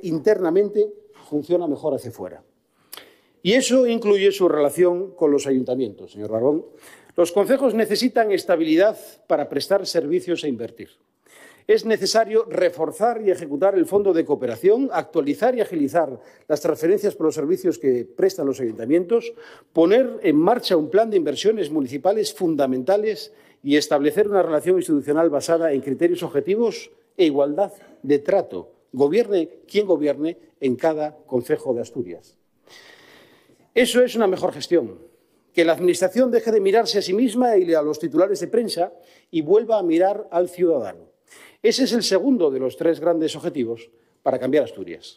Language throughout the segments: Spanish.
internamente funciona mejor hacia fuera. Y eso incluye su relación con los ayuntamientos, señor Barbón. Los concejos necesitan estabilidad para prestar servicios e invertir. Es necesario reforzar y ejecutar el Fondo de Cooperación, actualizar y agilizar las transferencias por los servicios que prestan los ayuntamientos, poner en marcha un plan de inversiones municipales fundamentales y establecer una relación institucional basada en criterios objetivos e igualdad de trato, gobierne quien gobierne en cada concejo de Asturias. Eso es una mejor gestión, que la Administración deje de mirarse a sí misma y a los titulares de prensa y vuelva a mirar al ciudadano. Ese es el segundo de los tres grandes objetivos para cambiar Asturias.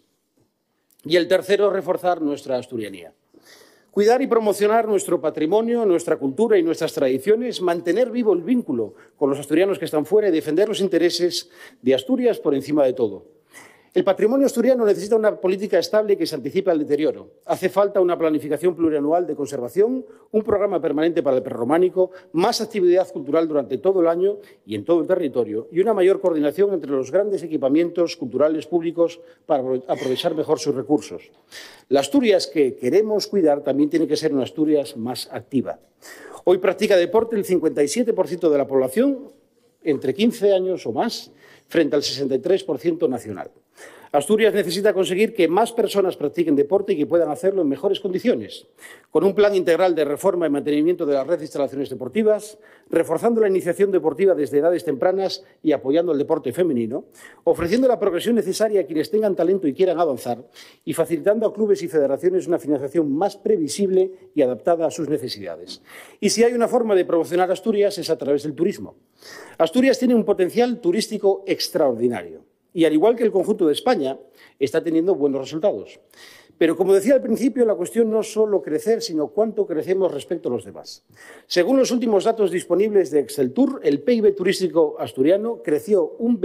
Y el tercero, reforzar nuestra asturianía. Cuidar y promocionar nuestro patrimonio, nuestra cultura y nuestras tradiciones, mantener vivo el vínculo con los asturianos que están fuera y defender los intereses de Asturias por encima de todo. El patrimonio asturiano necesita una política estable que se anticipe al deterioro. Hace falta una planificación plurianual de conservación, un programa permanente para el prerrománico, más actividad cultural durante todo el año y en todo el territorio y una mayor coordinación entre los grandes equipamientos culturales públicos para aprovechar mejor sus recursos. La Asturias que queremos cuidar también tiene que ser una Asturias más activa. Hoy practica deporte el 57% de la población entre 15 años o más, frente al 63% nacional. Asturias necesita conseguir que más personas practiquen deporte y que puedan hacerlo en mejores condiciones, con un plan integral de reforma y mantenimiento de la red de instalaciones deportivas, reforzando la iniciación deportiva desde edades tempranas y apoyando el deporte femenino, ofreciendo la progresión necesaria a quienes tengan talento y quieran avanzar y facilitando a clubes y federaciones una financiación más previsible y adaptada a sus necesidades. Y si hay una forma de promocionar Asturias es a través del turismo. Asturias tiene un potencial turístico extraordinario. Y al igual que el conjunto de España, está teniendo buenos resultados. Pero, como decía al principio, la cuestión no es solo crecer, sino cuánto crecemos respecto a los demás. Según los últimos datos disponibles de Exceltur, el PIB turístico asturiano creció un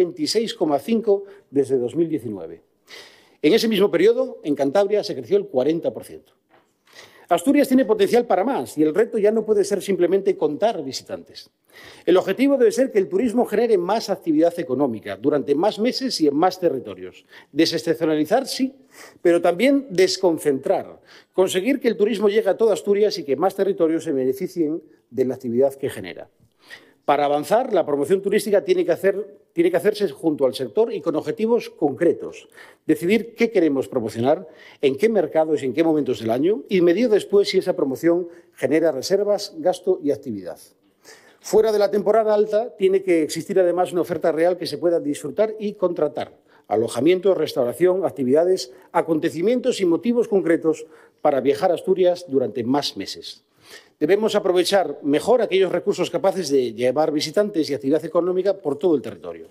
26,5% desde 2019. En ese mismo periodo, en Cantabria, se creció el 40%. Asturias tiene potencial para más y el reto ya no puede ser simplemente contar visitantes. El objetivo debe ser que el turismo genere más actividad económica durante más meses y en más territorios. Desestacionalizar, sí, pero también desconcentrar. Conseguir que el turismo llegue a toda Asturias y que más territorios se beneficien de la actividad que genera. Para avanzar, la promoción turística tiene que hacerse junto al sector y con objetivos concretos. Decidir qué queremos promocionar, en qué mercados y en qué momentos del año y medir después si esa promoción genera reservas, gasto y actividad. Fuera de la temporada alta, tiene que existir además una oferta real que se pueda disfrutar y contratar. Alojamiento, restauración, actividades, acontecimientos y motivos concretos para viajar a Asturias durante más meses. Debemos aprovechar mejor aquellos recursos capaces de llevar visitantes y actividad económica por todo el territorio.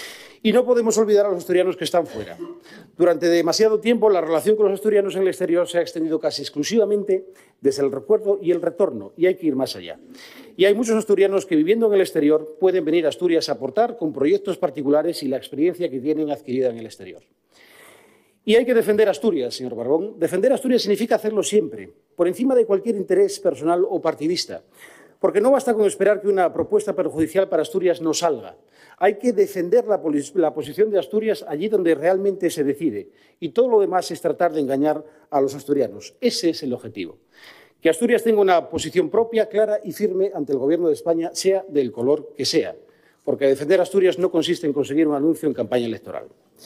Y no podemos olvidar a los asturianos que están fuera. Durante demasiado tiempo, la relación con los asturianos en el exterior se ha extendido casi exclusivamente desde el recuerdo y el retorno, y hay que ir más allá. Y hay muchos asturianos que, viviendo en el exterior, pueden venir a Asturias a aportar con proyectos particulares y la experiencia que tienen adquirida en el exterior. Y hay que defender Asturias, señor Barbón. Defender Asturias significa hacerlo siempre, por encima de cualquier interés personal o partidista, porque no basta con esperar que una propuesta perjudicial para Asturias no salga. Hay que defender la posición de Asturias allí donde realmente se decide, y todo lo demás es tratar de engañar a los asturianos. Ese es el objetivo. Que Asturias tenga una posición propia, clara y firme ante el Gobierno de España, sea del color que sea, porque defender Asturias no consiste en conseguir un anuncio en campaña electoral.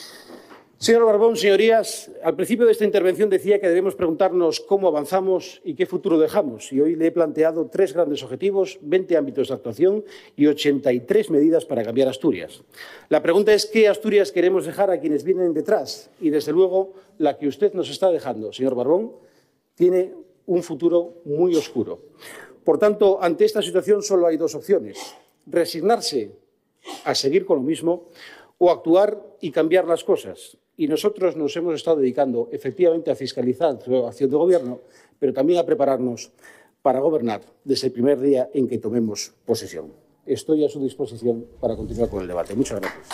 Señor Barbón, señorías, al principio de esta intervención decía que debemos preguntarnos cómo avanzamos y qué futuro dejamos. Y hoy le he planteado 3 grandes objetivos, 20 ámbitos de actuación y 83 medidas para cambiar Asturias. La pregunta es qué Asturias queremos dejar a quienes vienen detrás. Y, desde luego, la que usted nos está dejando, señor Barbón, tiene un futuro muy oscuro. Por tanto, ante esta situación solo hay 2 opciones. Resignarse a seguir con lo mismo o actuar y cambiar las cosas. Y nosotros nos hemos estado dedicando efectivamente a fiscalizar la acción de gobierno, pero también a prepararnos para gobernar desde el primer día en que tomemos posesión. Estoy a su disposición para continuar con el debate. Muchas gracias.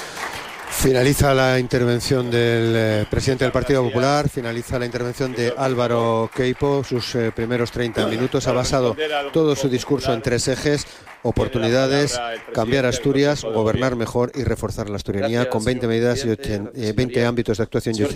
Finaliza la intervención del presidente del Partido Popular, finaliza la intervención de Álvaro Queipo, sus primeros 30 minutos. Ha basado todo su discurso en 3 ejes: oportunidades, cambiar Asturias, gobernar mejor y reforzar la asturianía, con 20 medidas y 20 ámbitos de actuación.